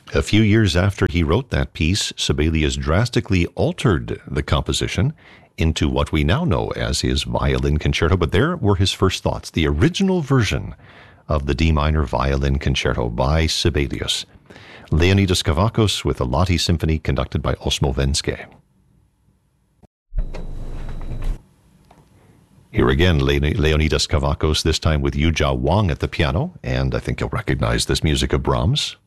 A few years after he wrote that piece, Sibelius drastically altered the composition into what we now know as his Violin Concerto, but there were his first thoughts, the original version of the D minor Violin Concerto by Sibelius. Leonidas Kavakos with the Lati Symphony conducted by Osmo Venske. Here again, Leonidas Kavakos, this time with Yujia Wang at the piano, and I think you'll recognize this music of Brahms.